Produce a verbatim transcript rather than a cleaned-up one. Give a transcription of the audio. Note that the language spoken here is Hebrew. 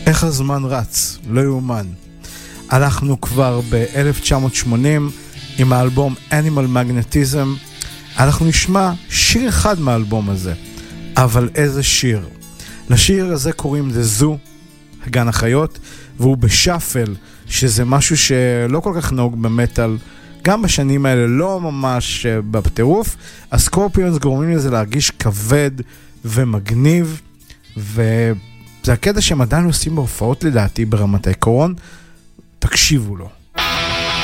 איך הזמן רץ, לא יאומן. אנחנו כבר ב-אלף תשע מאות שמונים עם האלבום Animal Magnetism. אנחנו נשמע שיר אחד מהאלבום הזה, אבל איזה שיר. לשיר הזה קוראים The Zoo, הגן החיות, והוא בשאפל, שזה משהו שלא כל כך נהוג במטל, גם בשנים האלה לא ממש בטירוף. הסקורפיונס גורמים לזה להרגיש כבד ומגניב, וזה הקטע שהם עדיין עושים בהופעות לדעתי ברמת העיקרון. תקשיבו לו.